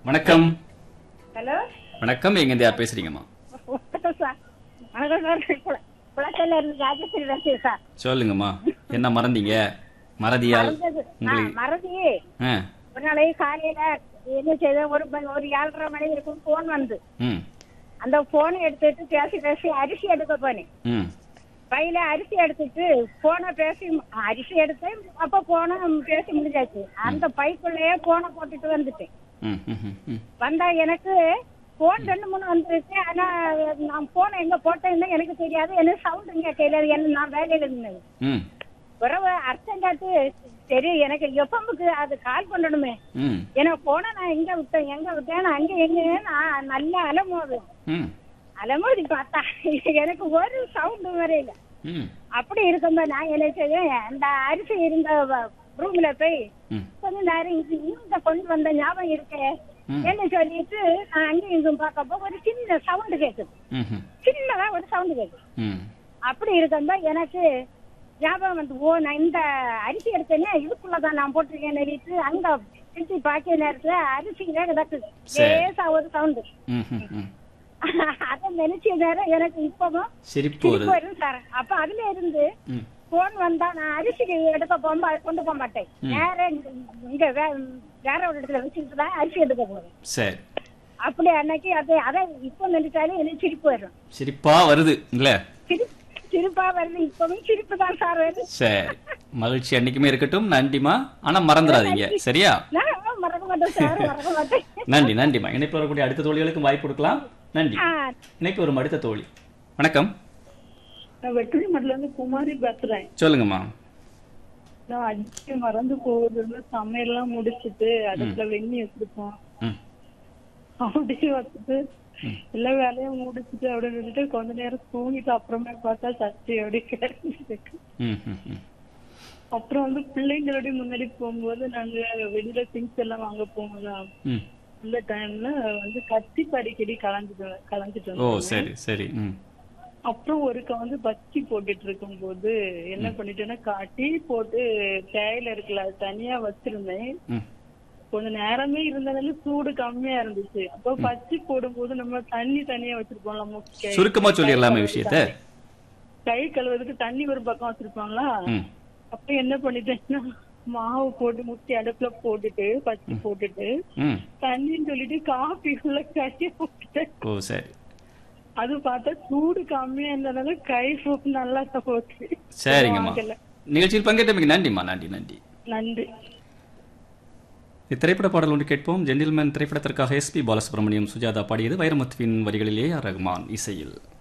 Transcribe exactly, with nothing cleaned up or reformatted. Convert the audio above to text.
வணக்கம். ஹலோ வணக்கம். எங்கேருந்து யார் பேசுறீங்கம்மா? வணக்கம் சார். வணக்கம் சார். குள- குளச்சல்ல இருந்து ராஜேஸ்வரி பேசுறேன் சார். சொல்லுங்கம்மா. என்ன மறந்தீங்க? மறதியால் மறந்தது ஆ, உங்களை மறதி ஆ, ஒரு நாளைக்கு காலையில என்ன செய்த ஒரு மணி- ஒரு ஏழரை மணி இருக்கும் போன் வந்து ம் அந்த போனை எடுத்துட்டு பேசி பேசி அரிசி எடுக்க போனேன். ம் பையில அரிசி எடுத்துட்டு போனை பேசி அரிசி எடுத்தேன். அப்ப போன பேசி முடிஞ்சாச்சு. அந்த பைக்குள்ளேயே போனை போட்டுட்டு வந்துட்டேன். ம் ம் ம் ம் வந்தா எனக்கு போன் ரெண்டு மூணு வந்துருச்சு. ஆனா நான் போனை எங்க போட்டேன்னு எனக்கு தெரியாது. எனக்கு சவுண்ட் இங்க தெரியாது. என்ன நான் வேலையில இருந்தேன். ம் உறவு அர்த்தங்காட்டு சரி எனக்கு எப்பமுக்கு அது கால் பண்ணணுமே. ம் எனக்கு போன நான் எங்க விட்டேன் எங்க விட்டேன் அங்க எங்க நான் நல்லா அலமோது ம் அலமோதி பார்த்தா எனக்கு ஒரு சவுண்ட் வரையில. ம் அப்படி இருக்கும்போது நான் என்ன செய்வேன், அந்த அரிசி இருந்த ரூம்ல போய் ம் கொஞ்ச நேரம் இங்க இங்க கொண்டு வந்த ஞாபகம் இருக்கே ம். என்ன சொல்லிட்டு நான் அங்கேயும் இங்கும் பார்க்கப்போ ஒரு சின்ன சவுண்ட் கேக்குது. ம் ம் சின்னதா ஒரு சவுண்ட் கேக்குது. ம் அப்படி இருக்கும்போது எனக்கு ஞாபகம் வந்து ஓ நான் இந்த அரிசி எடுத்தேனே இதுக்குள்ளதான் நான் போட்டிருக்கேன் சொல்லிட்டு அங்க திருச்சி பாக்கிய நேரத்துல அரிசி கிடக்குது. சரி. லேசா ஒரு சவுண்டு. ம் ம் ம் அதை நினைச்ச நேரம் எனக்கு இப்பவும் சிரிப்பு சிரிப்பு வருது. வரும் சார். அப்ப அதுல இருந்து ம் போன் வந்தா நான் அரிசி எடுக்க போகும்போது அதை கொண்டு போக மாட்டேன். ம். நேர இங்க வே- வேற ஒரு இடத்துல வச்சுட்டு தான் அரிசி எடுக்க போறேன். சரி. அப்படி அன்னைக்கு அது அதை இப்போ நினைச்சாலே எனக்கு சிரிப்பு வரும். சிரிப்பா வருது இல்ல? சிரிப்பு சிரிப்பா வருது. இப்பவும் சிரிப்பு தான் சார் வருது. சரி. மகிழ்ச்சி அன்னைக்குமே இருக்கட்டும். நன்றிமா. ஆனா மறந்துடாதீங்க. சரியா? நான் மறக்க மாட்டேன் சார். மறக்க மாட்டேன். நன்றி நன்றிமா. இணைப்பு வரக்கூடிய அடுத்த தோழிகளுக்கும் வாய்ப்பு கொடுக்கலாம். நன்றி. ஆ, இணைப்பு வரும் அடுத்த தோழி. வணக்கம். நான் வெற்றி மடல இருந்து குமாரி பேசுறேன். சொல்லுங்கம்மா. நான் அடிக்க மறந்து போகுதுன்னு சமையல்லாம் முடிச்சிட்டு அடுப்புல வெண்ணி வச்சிருப்போம். ம் அப்படியே வச்சுட்டு எல்லா வேலையும் முடிச்சிட்டு அப்படியே விட்டுட்டு கொஞ்ச நேரம் தூங்கிட்டு அப்புறமே பார்த்தா சட்டி அப்படியே கிடக்கு. ம் ம் ம் அப்புறம் வந்து பிள்ளைங்களோட முன்னாடி போகும்போது நாங்க வெளியில திங்ஸ் எல்லாம் வாங்க போகும்போதா ம் அந்த டைம்ல வந்து கத்தி அடிக்கடி கலந்துட்டு கலந்துட்டு ஓ வந்தோம். சரி சரி. ம் அப்புறம் ஒருக்க வந்து பச்சி போட்டுட்டு இருக்கும் போது என்ன பண்ணிட்டேன்னா கா- டீ போட்டு தேயில இருக்குல்ல அது தனியா வச்சிருந்தேன். ம் கொஞ்ச நேரமே இருந்ததுல சூடு கம்மியா இருந்துச்சு. அப்போ பச்சி போடும்போது நம்ம தண்ணி தனியா வச்சிருப்போம்ல முக்கிய சுருக்கமா சொல்லிடலாமே விஷயத்த. கை கழுவுறதுக்கு தண்ணி ஒரு பக்கம் வச்சிருப்பாங்களா. ம் அப்ப என்ன பண்ணிட்டேன்னா மாவு போட்டு முட்டி அடுப்புல போட்டுட்டு பச்சி போட்டுட்டு ம் தண்ணின்னு சொல்லிட்டு காபி உள்ள கட்டி போட்டுட்டேன். ஓ சரி அது பார்த்தா சூடு கம்மியா இருந்ததுனால கை சூப்பு நல்லா போச்சு. சரிங்கம்மா. வாங்கல. நிகழ்ச்சியில் பங்கேற்றமைக்கு நன்றிம்மா. நன்றி நன்றி. நன்றி. இத்திரைப்பட பாடல் ஒன்று கேட்போம். ஜென்டில்மேன் திரைப்படத்திற்காக எஸ் பி பாலசுப்ரமணியம் சுஜாதா பாடியது. வைரமுத்துவின் வரிகளிலே ஆர் ரஹ்மான் இசையில்.